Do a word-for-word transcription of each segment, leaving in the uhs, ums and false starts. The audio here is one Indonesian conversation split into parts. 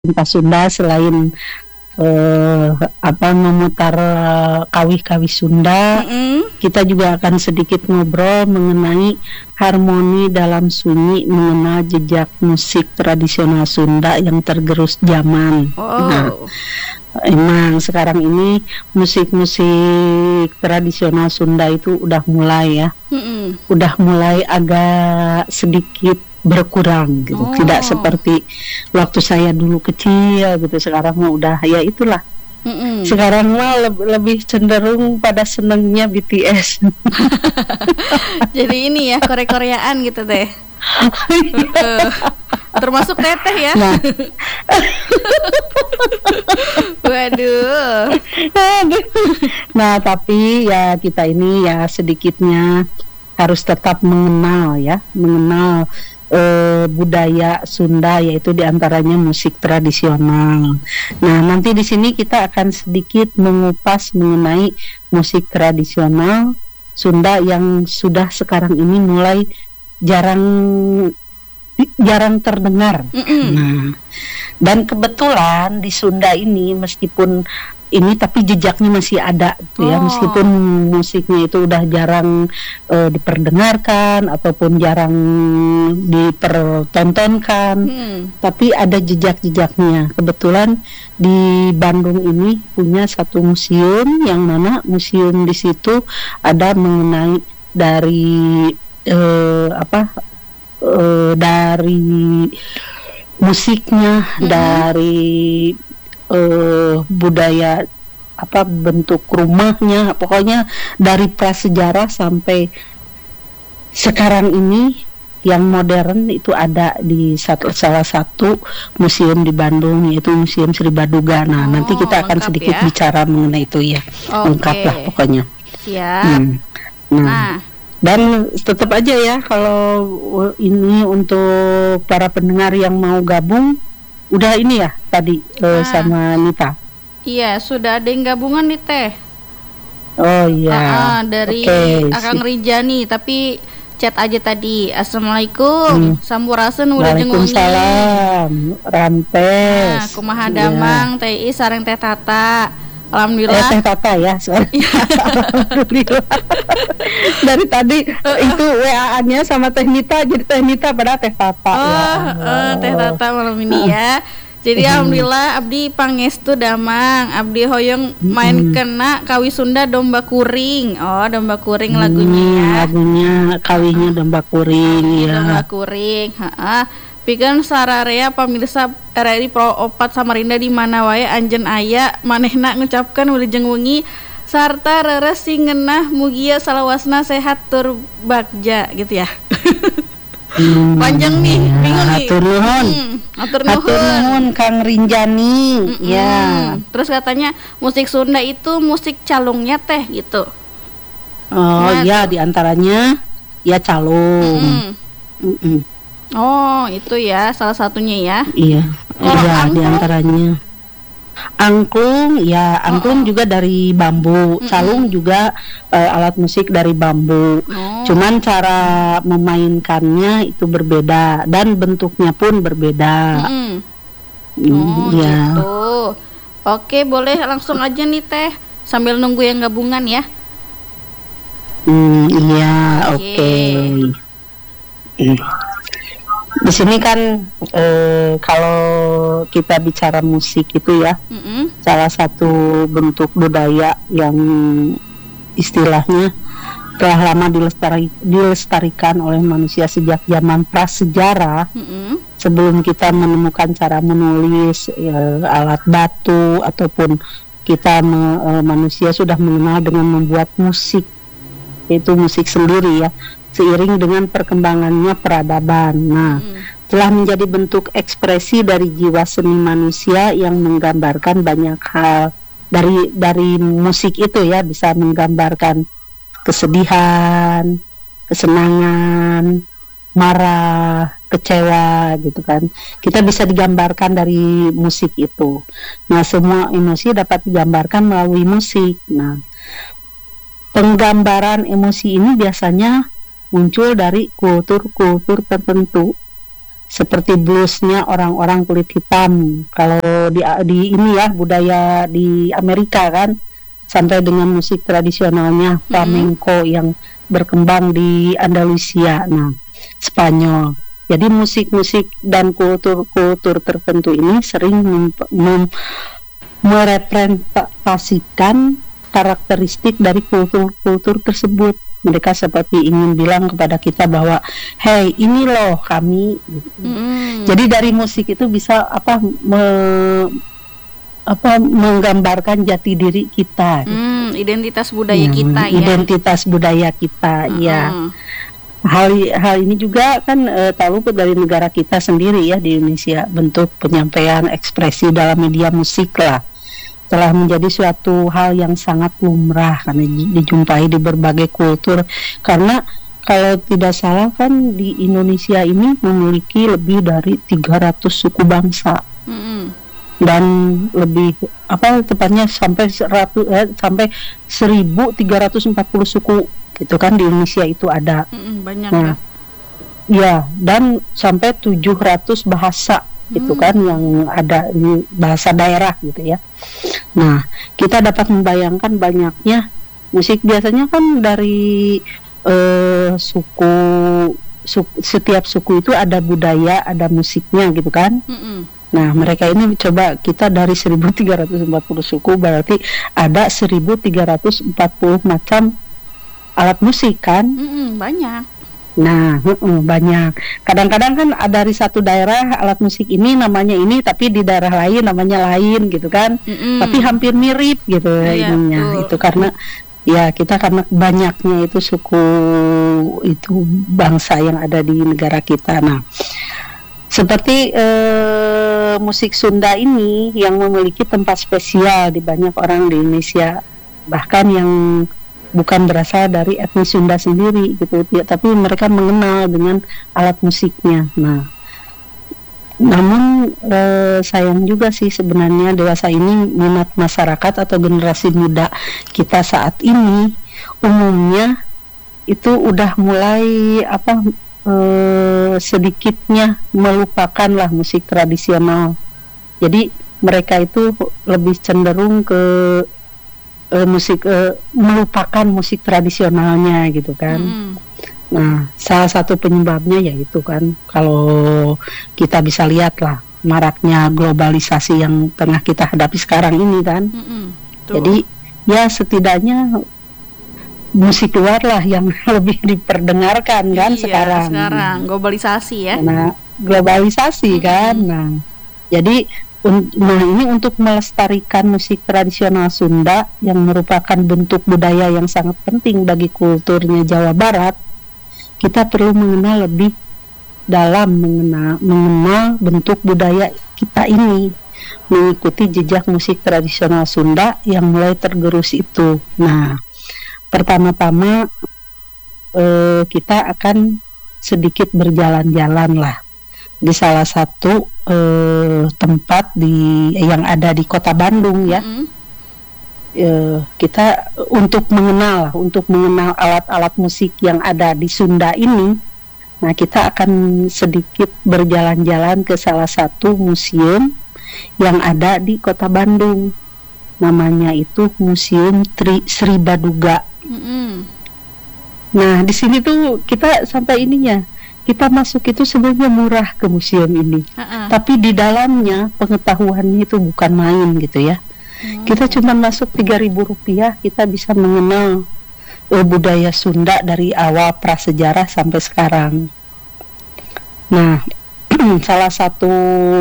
Pentas Sunda selain eh, apa memutar eh, kawih-kawih Sunda, Mm-mm. kita juga akan sedikit ngobrol mengenai harmoni dalam sunyi, mengenal jejak musik tradisional Sunda yang tergerus zaman. Nah, Oh. emang sekarang ini musik-musik tradisional Sunda itu udah mulai ya, Mm-mm. udah mulai agak sedikit berkurang gitu. Oh. Tidak seperti waktu saya dulu kecil gitu. Sekarang mah udah ya itulah. Mm-mm. Sekarang mah leb- lebih cenderung pada senengnya B T S. Jadi ini ya Korea-Koreaan gitu teh. Eh, Termasuk teteh ya. Nah, Waduh. nah tapi ya kita ini ya sedikitnya harus tetap mengenal ya, mengenal eh, budaya Sunda, yaitu diantaranya musik tradisional. Nah, nanti di sini kita akan sedikit mengupas mengenai musik tradisional Sunda yang sudah sekarang ini mulai jarang jarang terdengar. Mm-mm. Nah, dan kebetulan di Sunda ini meskipun ini tapi jejaknya masih ada gitu ya, Oh. meskipun musiknya itu udah jarang eh, diperdengarkan ataupun jarang dipertontonkan, Hmm. tapi ada jejak-jejaknya. Kebetulan di Bandung ini punya satu museum yang mana museum di situ ada mengenai dari eh, apa eh, dari musiknya, Mhm. dari eh, budaya apa bentuk rumahnya, pokoknya dari prasejarah sampai sekarang ini yang modern itu ada di satu salah satu museum di Bandung, yaitu Museum Sri Baduga. Nah, Oh, nanti kita akan lengkap sedikit ya. bicara mengenai itu ya, lengkap Oke. lah pokoknya. Siap. Hmm. Nah, Nah, dan tetap aja ya kalau uh, ini untuk para pendengar yang mau gabung, udah ini ya tadi eh, Ah. sama Nita. iya sudah ada yang gabungan nih teh. Oh iya. Ah, ah, dari Oke, Akang sip. Rijani, tapi chat aja tadi. Assalamualaikum. Hmm. Sampurasun udah jengungi. Waalaikumsalam, Rampes. Nah, kumaha Iya. damang Teh I sareng Teh Tata. Eh, Alhamdulillah. Teh Tata ya, sorry. Alhamdulillah. Dari tadi itu W A-nya sama Teh Nita, jadi Teh Nita pada Teh Tata. Oh, ya. eh, Teh Tata malam ini ya. Jadi Hmm. alhamdulillah abdi pangestu damang, abdi hoyong main Hmm. kena kawi Sunda domba kuring. Oh, domba kuring Hmm, lagunya ya. lagunya kawihnya domba kuring ya. Domba kuring, heeh. Pikeun sararea pamirsa R R I Pro opat Samarinda di mana wae anjeun aya manehna ngucapkeun wilujeng wengi sarta reres sing ngeunah mugia salawasna sehat tur bagja gitu ya. Hmm, Panjang nih, ya, bingung nih. hatur nuhun. Hmm, hatur Hatur nuhun. nuhun Kang Rinjani. Mm-mm. Ya. Terus katanya musik Sunda itu musik calungnya teh gitu. Oh Nah, ya, diantaranya ya calung. Mm-mm. Mm-mm. Oh, itu ya salah satunya ya. Iya, Kalau iya angklung? diantaranya. Angklung, ya angklung Oh. juga dari bambu. Mm-mm. Calung juga eh, alat musik dari bambu. Oh. Cuman cara memainkannya itu berbeda dan bentuknya pun berbeda. Mm-mm. Mm, Oh, ya. gitu. Oke, boleh langsung aja nih teh sambil nunggu yang gabungan ya. Hmm, iya, Oke. oke. Hmm. Di sini kan eh, kalau kita bicara musik itu ya, Mm-mm. salah satu bentuk budaya yang istilahnya telah lama dilestari, dilestarikan oleh manusia sejak zaman prasejarah, Mm-mm. sebelum kita menemukan cara menulis ya, alat batu ataupun kita me- eh, manusia sudah mengenal dengan membuat musik, yaitu musik sendiri ya, seiring dengan perkembangannya peradaban. Nah, Mm. telah menjadi bentuk ekspresi dari jiwa seni manusia yang menggambarkan banyak hal. Dari dari musik itu ya bisa menggambarkan kesedihan, kesenangan, marah, kecewa gitu kan. Kita bisa digambarkan dari musik itu. Nah, semua emosi dapat digambarkan melalui musik. Nah, penggambaran emosi ini biasanya muncul dari kultur-kultur tertentu seperti bluesnya orang-orang kulit hitam. Kalau di, di ini ya budaya di Amerika kan, sampai dengan musik tradisionalnya flamenco hmm. yang berkembang di Andalusia, nah Spanyol. Jadi musik-musik dan kultur-kultur tertentu ini sering mem- mem- merepresentasikan karakteristik dari kultur-kultur tersebut. Mereka seperti ingin bilang kepada kita bahwa, hey, ini loh kami. Mm. Jadi dari musik itu bisa apa me- apa menggambarkan jati diri kita. Mm, identitas budaya ya, kita ya. Identitas budaya kita, mm-hmm. ya. Hal hal ini juga kan e, tak luput dari negara kita sendiri ya di Indonesia. Bentuk penyampaian ekspresi dalam media musik lah telah menjadi suatu hal yang sangat lumrah karena dijumpai di berbagai kultur. Karena kalau tidak salah kan di Indonesia ini memiliki lebih dari tiga ratus suku bangsa. Mm-hmm. Dan lebih apa tepatnya sampai seratus eh, sampai seribu tiga ratus empat puluh suku itu kan di Indonesia itu ada. Mm, banyak nah, ya. Dan sampai tujuh ratus bahasa mm. itu kan yang ada di bahasa daerah gitu ya. Nah, kita dapat membayangkan banyaknya musik. Biasanya kan dari uh, suku, suku setiap suku itu ada budaya, ada musiknya gitu kan. Mm-mm. Nah, mereka ini coba kita dari seribu tiga ratus empat puluh suku berarti ada seribu tiga ratus empat puluh macam alat musik kan? Mm-mm, banyak. Nah, uh-uh, banyak. Kadang-kadang kan ada dari satu daerah alat musik ini namanya ini, tapi di daerah lain namanya lain gitu kan? Mm-mm. Tapi hampir mirip gitu iya, ininya. Betul. Itu karena ya kita karena banyaknya itu suku itu bangsa yang ada di negara kita. Nah, seperti uh, musik Sunda ini yang memiliki tempat spesial di banyak orang di Indonesia, bahkan yang bukan berasal dari etnis Sunda sendiri gitu ya, tapi mereka mengenal dengan alat musiknya. Nah, namun eh, sayang juga sih sebenarnya dewasa ini minat masyarakat atau generasi muda kita saat ini umumnya itu udah mulai apa eh, sedikitnya melupakan lah musik tradisional. Jadi mereka itu lebih cenderung ke Uh, musik uh, melupakan musik tradisionalnya gitu kan. Mm. Nah, salah satu penyebabnya ya itu kan kalau kita bisa lihat lah maraknya globalisasi yang tengah kita hadapi sekarang ini kan. Jadi ya setidaknya musik luar lah yang lebih diperdengarkan kan iya, sekarang. Sekarang globalisasi ya. Nah, globalisasi mm-hmm. kan. Nah, jadi nah ini untuk melestarikan musik tradisional Sunda yang merupakan bentuk budaya yang sangat penting bagi kulturnya Jawa Barat, kita perlu mengenal lebih dalam mengenal, mengenal bentuk budaya kita ini, mengikuti jejak musik tradisional Sunda yang mulai tergerus itu. Nah, pertama-tama eh, kita akan sedikit berjalan-jalan lah di salah satu eh, tempat di yang ada di Kota Bandung ya. Mm-hmm. Eh, kita untuk mengenal untuk mengenal alat-alat musik yang ada di Sunda ini. Nah, kita akan sedikit berjalan-jalan ke salah satu museum yang ada di Kota Bandung. Namanya itu Museum Tri Sri Baduga. Mm-hmm. Nah, di sini tuh kita sampai ininya. Kita masuk itu sebenarnya murah ke museum ini, uh-uh. tapi di dalamnya pengetahuannya itu bukan main gitu ya. Hmm. Kita cuma masuk tiga ribu rupiah, kita bisa mengenal uh, budaya Sunda dari awal prasejarah sampai sekarang. Nah, salah satu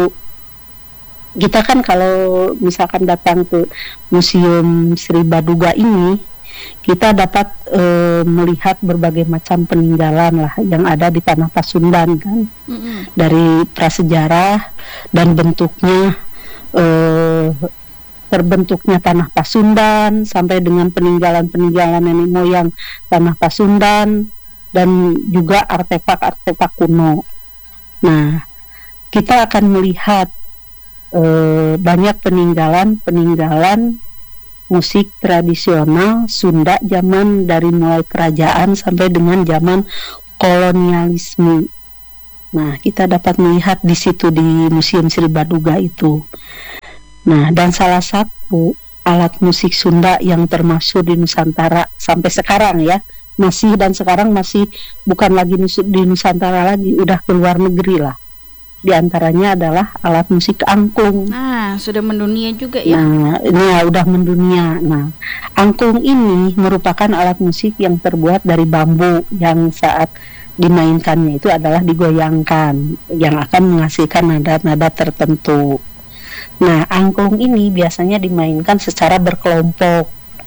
kita kan kalau misalkan datang ke Museum Sri Baduga ini, kita dapat e, melihat berbagai macam peninggalan lah yang ada di tanah Pasundan kan, mm-hmm. dari prasejarah dan bentuknya e, terbentuknya tanah Pasundan sampai dengan peninggalan-peninggalan nenek moyang tanah Pasundan dan juga artefak-artefak kuno. Nah, kita akan melihat e, banyak peninggalan-peninggalan musik tradisional Sunda zaman dari mulai kerajaan sampai dengan zaman kolonialisme. Nah, kita dapat melihat di situ di Museum Sri Baduga itu. Nah, dan salah satu alat musik Sunda yang termasuk di Nusantara sampai sekarang ya, masih dan sekarang masih bukan lagi di Nusantara lagi, udah ke luar negeri lah. Di antaranya adalah alat musik angklung. Nah, sudah mendunia juga ya. Nah, ini ya udah mendunia. Nah, angklung ini merupakan alat musik yang terbuat dari bambu yang saat dimainkannya itu adalah digoyangkan yang akan menghasilkan nada-nada tertentu. Nah, angklung ini biasanya dimainkan secara berkelompok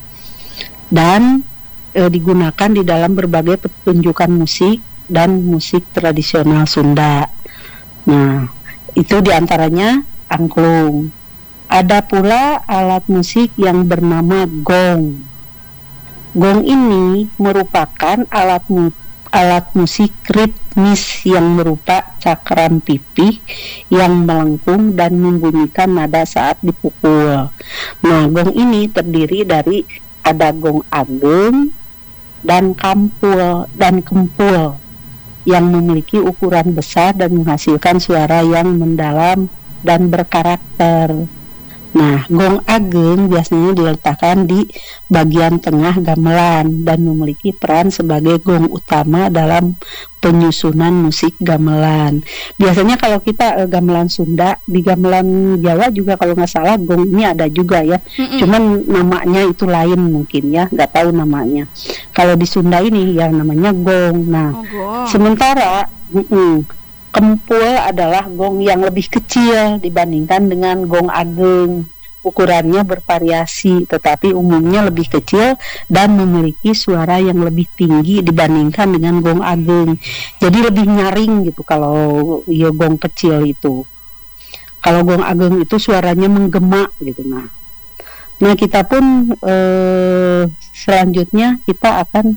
dan e, digunakan di dalam berbagai pertunjukan musik dan musik tradisional Sunda. Nah, itu diantaranya angklung. Ada pula alat musik yang bernama gong. Gong ini merupakan alat musik alat musik ritmis yang berupa cakram pipih yang melengkung dan membunyikan nada saat dipukul. Nah, gong ini terdiri dari ada gong ageng dan kampul dan kempul yang memiliki ukuran besar dan menghasilkan suara yang mendalam dan berkarakter. Nah, gong ageng biasanya diletakkan di bagian tengah gamelan dan memiliki peran sebagai gong utama dalam penyusunan musik gamelan. Biasanya kalau kita eh, gamelan Sunda, di gamelan Jawa juga kalau nggak salah gong ini ada juga ya. Mm-mm. Cuman namanya itu lain mungkin ya, nggak tahu namanya. Kalau di Sunda ini yang namanya gong. Nah, oh, gong. Sementara mm-mm, kempul adalah gong yang lebih kecil dibandingkan dengan gong ageng. Ukurannya bervariasi, tetapi umumnya lebih kecil dan memiliki suara yang lebih tinggi dibandingkan dengan gong ageng. Jadi lebih nyaring gitu kalau ya gong kecil itu. Kalau gong ageng itu suaranya menggema gitu. Nah, nah kita pun eh, selanjutnya kita akan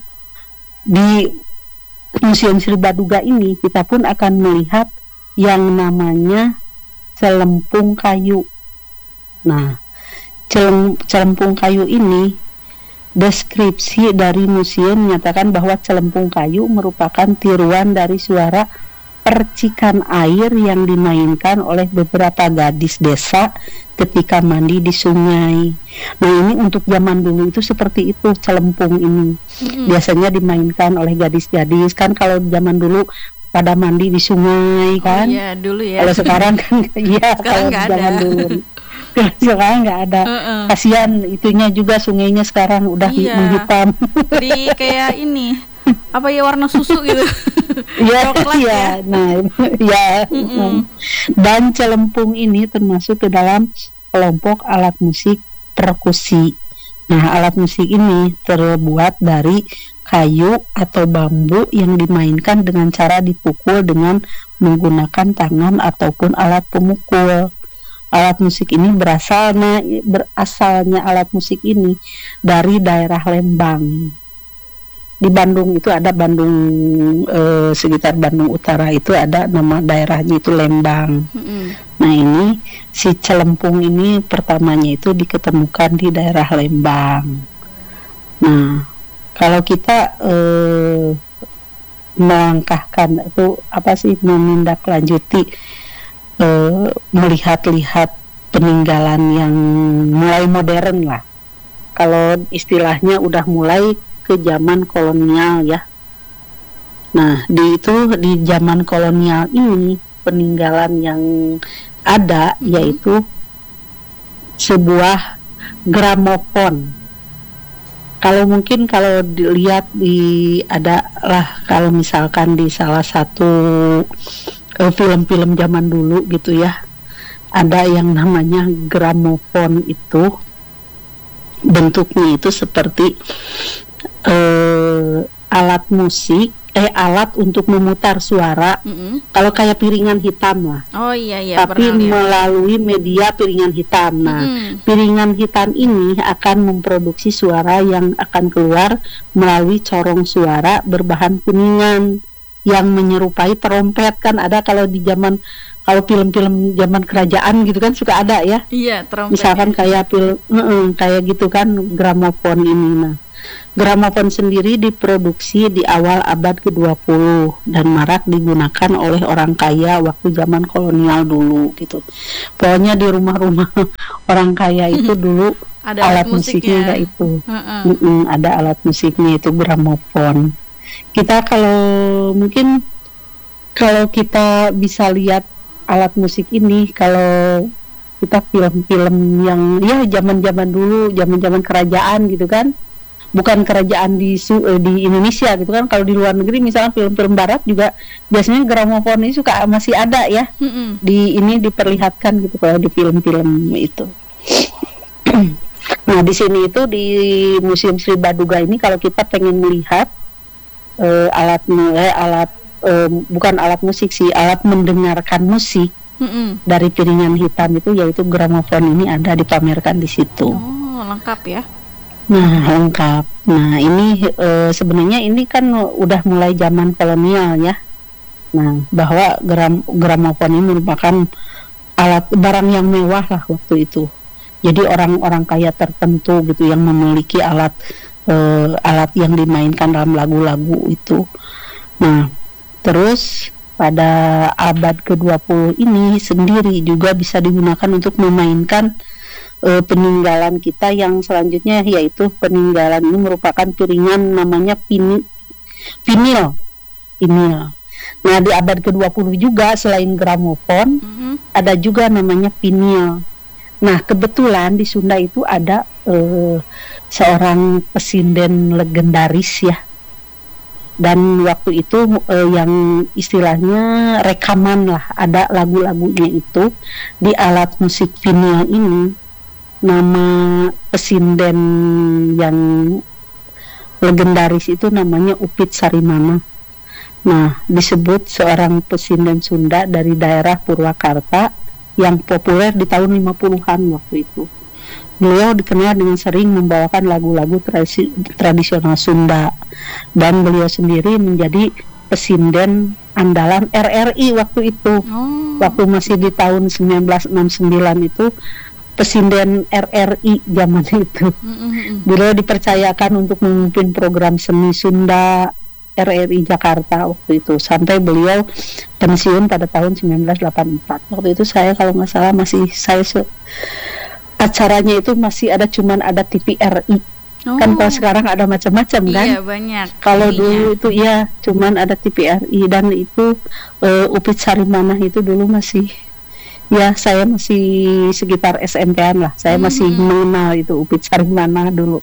di Museum Sri Baduga ini kita pun akan melihat yang namanya celempung kayu. Nah, celem, celempung kayu ini deskripsi dari museum menyatakan bahwa celempung kayu merupakan tiruan dari suara percikan air yang dimainkan oleh beberapa gadis desa ketika mandi di sungai. Nah, ini untuk zaman dulu itu seperti itu celempung ini. Mm-hmm. Biasanya dimainkan oleh gadis-gadis kan kalau zaman dulu pada mandi di sungai kan. Oh iya, dulu ya. Kalau sekarang kan iya kalau zaman dulu. Sekarang nggak ada. Uh-uh. Kasihan itunya juga sungainya sekarang udah iya. menghitam. Di kayak ini apa ya warna susu gitu. Iya, iya. Nah, ya. Dan celempung ini termasuk ke dalam kelompok alat musik perkusi. Nah, alat musik ini terbuat dari kayu atau bambu yang dimainkan dengan cara dipukul dengan menggunakan tangan ataupun alat pemukul. Alat musik ini berasal nah, berasalnya alat musik ini dari daerah Lembang. Di Bandung itu ada Bandung eh, sekitar Bandung Utara itu ada nama daerahnya itu Lembang. Mm-hmm. Nah, ini si celempung ini pertamanya itu diketemukan di daerah Lembang. Nah, kalau kita eh, melangkahkan itu apa sih menindaklanjuti eh, melihat-lihat peninggalan yang mulai modern lah. Kalau istilahnya udah mulai ke zaman kolonial ya. Nah, di itu di zaman kolonial ini peninggalan yang ada mm-hmm. yaitu sebuah gramofon. Kalau mungkin kalau dilihat di ada lah kalau misalkan di salah satu uh, film-film zaman dulu gitu ya, ada yang namanya gramofon itu bentuknya itu seperti Uh, alat musik, eh alat untuk memutar suara. Mm-hmm. Kalau kayak piringan hitam lah. Oh iya iya. Tapi melalui media piringan hitam. Nah, mm-hmm. piringan hitam ini akan memproduksi suara yang akan keluar melalui corong suara berbahan kuningan yang menyerupai trompet kan ada kalau di zaman kalau film-film zaman kerajaan gitu kan suka ada ya. Iya, trompet. Misalkan kayak film, uh-uh, kayak gitu kan gramofon ini. Nah. Gramofon sendiri diproduksi di awal abad kedua puluh dan marak digunakan oleh orang kaya waktu zaman kolonial dulu gitu. Pokoknya di rumah-rumah orang kaya itu dulu ada alat alat musiknya musiknya. itu. Heeh. Mm-mm, ada alat musiknya itu gramofon. Kita kalau mungkin kalau kita bisa lihat alat musik ini, kalau kita film-film yang ya zaman-zaman dulu, zaman-zaman kerajaan gitu kan, bukan kerajaan di su- eh, di Indonesia gitu kan. Kalau di luar negeri misalnya film-film barat juga biasanya gramofon ini suka masih ada ya, Mm-mm. di ini diperlihatkan gitu kalau di film-film itu. Nah di sini itu di Museum Sri Baduga ini kalau kita pengen melihat eh, alat eh, alat eh, bukan alat musik sih, alat mendengarkan musik Mm-mm. dari piringan hitam itu, yaitu gramofon ini ada dipamerkan di situ. Oh, lengkap ya. Nah lengkap. Nah ini eh, sebenarnya ini kan udah mulai zaman kolonial ya. Nah bahwa gram, gramofon ini merupakan alat barang yang mewah lah waktu itu. Jadi orang-orang kaya tertentu gitu yang memiliki alat eh, alat yang dimainkan dalam lagu-lagu itu. Nah terus pada abad kedua puluh ini sendiri juga bisa digunakan untuk memainkan uh, peninggalan kita yang selanjutnya, yaitu peninggalan ini merupakan piringan namanya pini, vinil. Vinil. Nah di abad kedua puluh juga selain gramofon Mm-mm. ada juga namanya vinil. Nah kebetulan di Sunda itu ada uh, seorang pesinden legendaris ya. Dan waktu itu eh, yang istilahnya rekaman lah, ada lagu-lagunya itu di alat musik vinil ini. Nama pesinden yang legendaris itu namanya Upit Sarimana. Nah disebut seorang pesinden Sunda dari daerah Purwakarta yang populer di tahun lima puluhan waktu itu. Beliau dikenal dengan sering membawakan lagu-lagu tradisi, tradisional Sunda, dan beliau sendiri menjadi pesinden andalan R R I waktu itu. Oh. Waktu masih di tahun sembilan belas enam puluh sembilan itu pesinden R R I zaman itu. Mm-mm. Beliau dipercayakan untuk memimpin program seni Sunda R R I Jakarta waktu itu sampai beliau pensiun pada tahun sembilan belas delapan puluh empat. Waktu itu saya kalau nggak salah masih saya se- acaranya itu masih ada, cuman ada T V R I. Oh. Kan kalau sekarang ada macam-macam kan. Iya banyak. Kalau ininya. dulu itu ya cuman ada T V R I, dan itu uh, Upit Sarimana itu dulu masih, ya saya masih sekitar S M P-an lah. Saya masih Mm-hmm. mengenal itu Upit Sarimana dulu.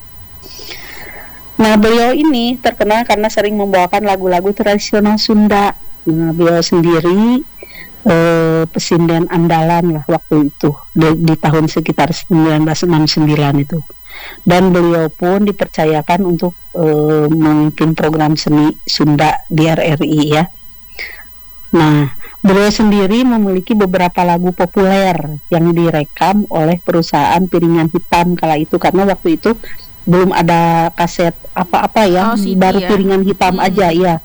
Nah beliau ini terkenal karena sering membawakan lagu-lagu tradisional Sunda. Nah beliau sendiri eh, pesinden andalan lah waktu itu di, di tahun sekitar sembilan belas enam puluh sembilan itu. Dan beliau pun dipercayakan untuk eh, memimpin program seni Sunda di R R I ya. Nah beliau sendiri memiliki beberapa lagu populer yang direkam oleh perusahaan piringan hitam kala itu, karena waktu itu belum ada kaset apa-apa ya, Oh, C D baru ya? piringan hitam Hmm. aja ya.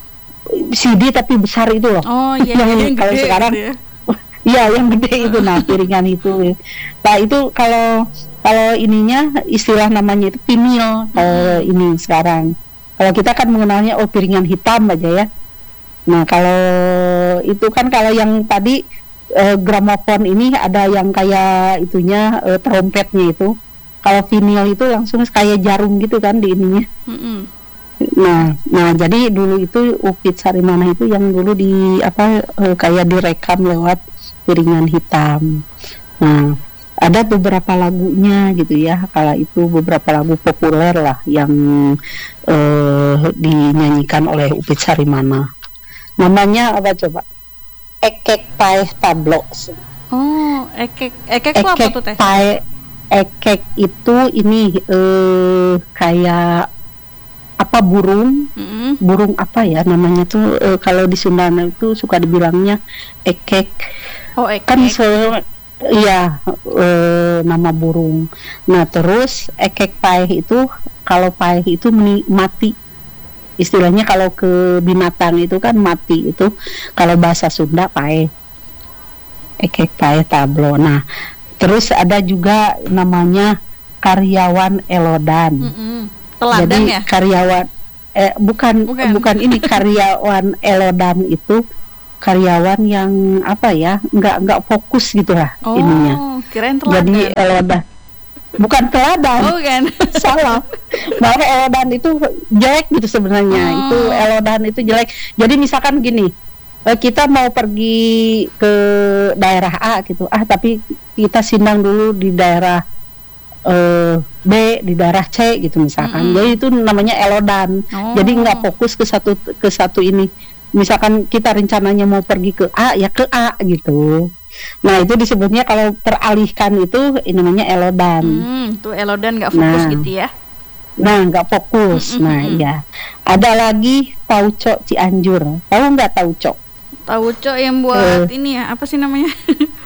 C D tapi besar itu loh. Oh iya, Yang yang kalau gede sekarang gitu ya. Iya yang gede itu, nah piringan itu. Nah itu kalau kalau ininya istilah namanya itu vinil kalau ini sekarang. Kalau kita kan mengenalnya oh piringan hitam aja ya. Nah kalau itu kan kalau yang tadi eh, gramofon ini ada yang kayak itunya eh, trompetnya itu. Kalau vinil itu langsung kayak jarum gitu kan di ininya. Mm-mm. Nah, nah jadi dulu itu Upit Sarimana itu yang dulu di apa eh, kayak direkam lewat piringan hitam. Nah, ada beberapa lagunya gitu ya. Kala itu beberapa lagu populer lah yang eh, dinyanyikan oleh Upit Sarimana. Namanya apa coba? Ekek Paeh Tablo. Oh, ekek ekek itu apa Ekek tuh teh? Paeh, ekek itu ini eh, kayak apa burung Mm-mm. burung apa ya namanya tuh eh, kalau di Sunda itu suka dibilangnya ekek. Oh, ekek. Kan se iya eh, nama burung. Nah terus ekek paeh itu, kalau paeh itu meni- mati istilahnya, kalau ke binatang itu kan mati, itu kalau bahasa Sunda paeh, ekek paeh tablo. Nah terus ada juga namanya karyawan elodan. Mm-mm. Teladan Jadi ya? karyawan eh bukan Bukan. bukan ini karyawan Elodan itu karyawan yang apa ya, nggak nggak fokus gitulah Oh, ininya. kirain teladan. Jadi Elodan bukan teladan. Oh, kan. Salah. Malah Elodan itu jelek gitu sebenarnya. Oh. Itu Elodan itu jelek. Jadi misalkan gini, eh, kita mau pergi ke daerah A gitu. Ah, tapi kita sindang dulu di daerah eh, B, di daerah C gitu misalkan. Mm-mm. Jadi itu namanya Elodan. Oh. Jadi nggak fokus ke satu ke satu ini. Misalkan kita rencananya mau pergi ke A, ya ke A gitu. Nah, itu disebutnya kalau teralihkan itu ini namanya Elodan. Hmm, tuh Elodan nggak fokus Nah. gitu ya? Nah, nggak fokus. Mm, mm, Nah, mm. iya. Ada lagi Tauco Cianjur. Tahu nggak Tauco? Tahu cok yang buat ini ya, apa sih namanya?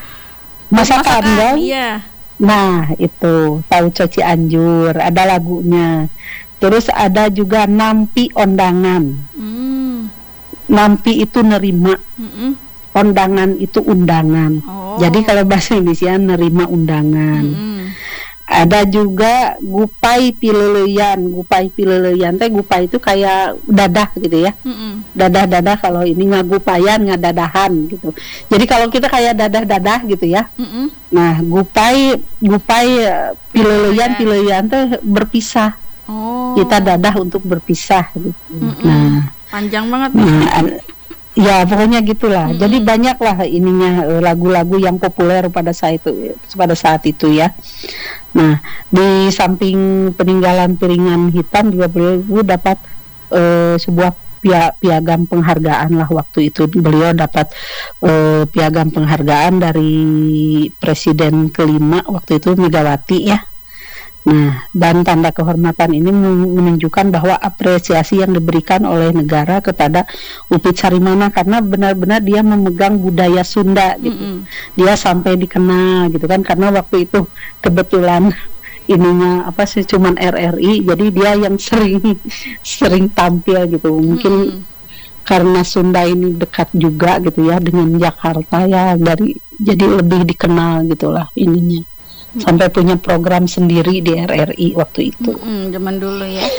Masakan, kan? Iya. Nah, itu Tauco Cianjur. Ada lagunya. Terus ada juga Nampi Ondangan. Hmm. Nampi itu nerima, Mm-mm. ondangan itu undangan. Oh. Jadi kalau bahasa Indonesia nerima undangan. Mm-mm. Ada juga Gupai Pileleyan. Gupai Pileleyan teh gupai itu kayak dadah gitu ya. Mm-mm. Dadah-dadah, kalau ini ngagupayan, ngadadahan gitu. Jadi kalau kita kayak dadah-dadah gitu ya. Mm-mm. Nah, gupai gupai eh, pileleyan pileleyan teh berpisah. Oh. Kita dadah untuk berpisah gitu. Mm-mm. Nah, Panjang banget nih. nah an- ya pokoknya gitulah. Mm-mm. Jadi banyaklah ininya eh, lagu-lagu yang populer pada saat itu pada saat itu ya. Nah, di samping peninggalan piringan hitam juga beliau dapat eh, sebuah pia- piagam penghargaan lah waktu itu. Beliau dapat eh, piagam penghargaan dari presiden kelima waktu itu, Megawati ya. Nah, dan tanda kehormatan ini men- menunjukkan bahwa apresiasi yang diberikan oleh negara kepada Upit Sarimana karena benar-benar dia memegang budaya Sunda gitu. Mm-mm. Dia sampai dikenal gitu kan, karena waktu itu kebetulan ininya apa sih cuman R R I, jadi dia yang sering sering tampil gitu. Mungkin Mm-mm. karena Sunda ini dekat juga gitu ya dengan Jakarta ya, dari jadi lebih dikenal gitulah ininya. Sampai punya program sendiri di R R I waktu itu. Mm-mm, zaman dulu ya.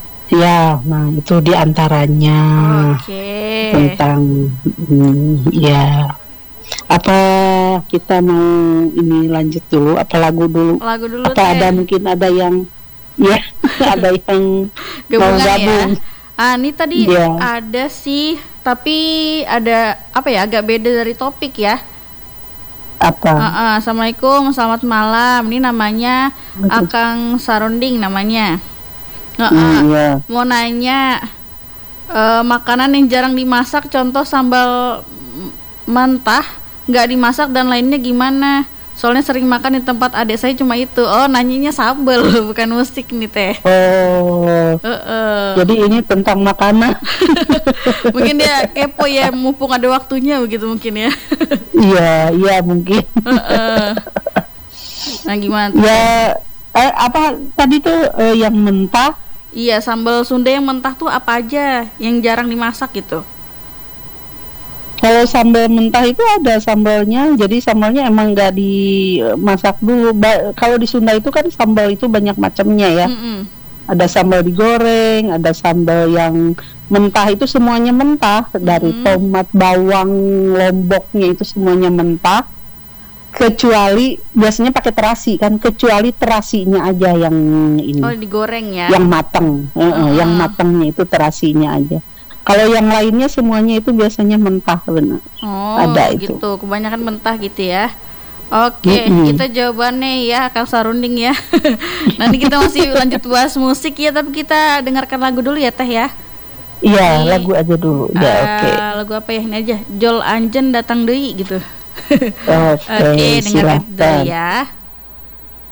Ya, nah itu diantaranya Oke. tentang hmm, ya. Apa kita mau ini lanjut dulu? Apa lagu dulu? Lagu dulu Apa teh. ada mungkin ada yang ya ada yang mau Gabungan gabung? ya. Ah, ini tadi Iya. ada sih, tapi ada apa ya? Agak beda dari topik ya. Apa? Ah, ah, Assalamualaikum, selamat malam. Ini namanya Akang Sarunding namanya. Ah, ah. Hmm, ya. Mau nanya eh, makanan yang jarang dimasak, contoh sambal m- mentah, nggak dimasak dan lainnya gimana? Soalnya sering makan di tempat adik saya cuma itu. Oh, nanyanya sambal bukan musik nih teh. Oh, Heeh. jadi ini tentang makanan. Mungkin dia kepo ya, mumpung ada waktunya begitu mungkin ya. Iya, iya mungkin. Heeh. Nah, gimana tuh? Ya, eh, apa tadi tuh eh, yang mentah? Iya, sambal Sunda yang mentah tuh apa aja yang jarang dimasak gitu? Kalau sambal mentah itu ada sambalnya, jadi sambalnya emang nggak dimasak dulu. Ba- kalau di Sunda itu kan sambal itu banyak macamnya ya. Mm-mm. Ada sambal digoreng, ada sambal yang mentah itu semuanya mentah, dari Mm. tomat, bawang, lomboknya itu semuanya mentah. Kecuali biasanya pakai terasi kan, kecuali terasinya aja yang ini, Oh, digoreng ya. yang matang, Eh, eh, yang Ah. matangnya itu terasinya aja. Kalau yang lainnya semuanya itu biasanya mentah benar. Oh, Ada itu. gitu. Kebanyakan mentah gitu ya. Oke, Mm-mm. kita jawabannya ya Kang Sarunding ya. Nanti kita masih lanjut bahas musik ya, tapi kita dengarkan lagu dulu ya Teh ya. Iya, Ini, lagu aja dulu. Ya, Eh, oke. Lagu apa ya? Ini aja. Jol Anjen datang deui gitu. Oke, Oke, dengarkan dulu silakan. ya.